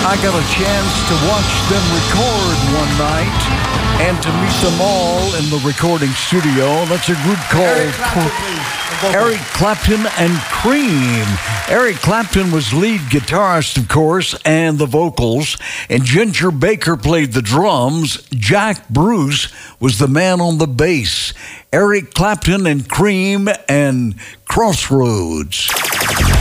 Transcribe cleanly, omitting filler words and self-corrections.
I got a chance to watch them record one night and to meet them all in the recording studio. That's a group called Eric Clapton and Cream. Eric Clapton was lead guitarist, of course, and the vocals, and Ginger Baker played the drums. Jack Bruce was the man on the bass. Eric Clapton and Cream and Crossroads.